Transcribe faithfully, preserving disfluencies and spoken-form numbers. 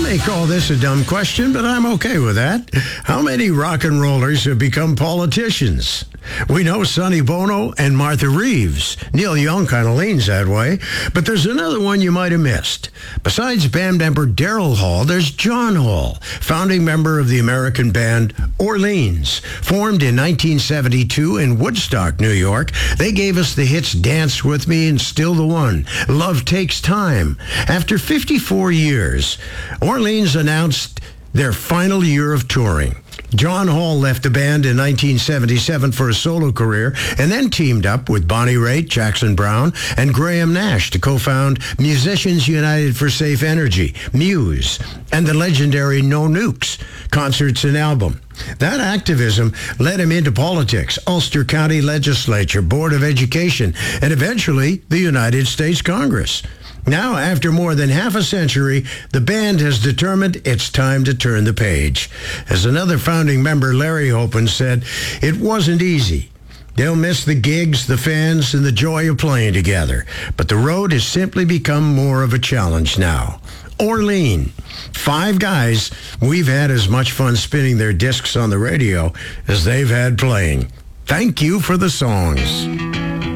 may call this a dumb question, but I'm okay with that. How many rock and rollers have become politicians? We know Sonny Bono and Martha Reeves. Neil Young kind of leans that way. But there's another one you might have missed. Besides band member Daryl Hall, there's John Hall, founding member of the American band Orleans. Formed in nineteen seventy-two in Woodstock, New York, they gave us the hits Dance With Me and Still the One, Love Takes Time. After fifty-four years, Orleans announced their final year of touring. John Hall left the band in nineteen seventy-seven for a solo career and then teamed up with Bonnie Raitt, Jackson Browne, and Graham Nash to co-found Musicians United for Safe Energy, Muse, and the legendary No Nukes concerts and album. That activism led him into politics, Ulster County Legislature, Board of Education, and eventually the United States Congress. Now, after more than half a century, the band has determined it's time to turn the page. As another founding member, Larry Hopen, said, it wasn't easy. They'll miss the gigs, the fans, and the joy of playing together. But the road has simply become more of a challenge now. Orleans, five guys, we've had as much fun spinning their discs on the radio as they've had playing. Thank you for the songs.